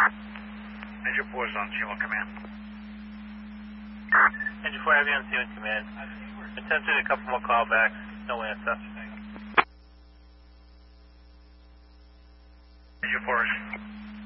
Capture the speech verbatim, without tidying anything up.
Engine four is on C one command. Engine four heavy on C one command. Attempted a couple more callbacks, no answer. Engine four is